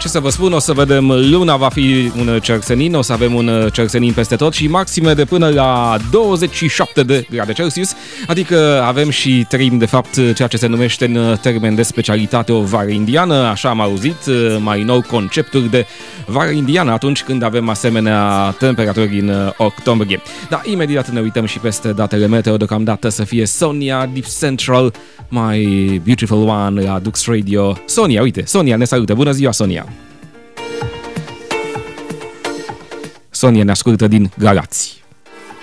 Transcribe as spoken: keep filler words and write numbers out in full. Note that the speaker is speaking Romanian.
Ce să vă spun, o să vedem, luna va fi un cersenin, o să avem un cersenin peste tot și maxime de până la douăzeci și șapte de grade Celsius, adică avem și trăim de fapt ceea ce se numește în termen de specialitate o vară indiană, așa am auzit, mai nou conceptul de vară indiană atunci când avem asemenea temperaturi în octombrie. Da, imediat ne uităm și peste datele meteo, deocamdată să fie Sonia, Deep Central, My Beautiful One la Dux Radio. Sonia, uite, Sonia ne salută, bună ziua Sonia! Sonia ne ascultă din Galați.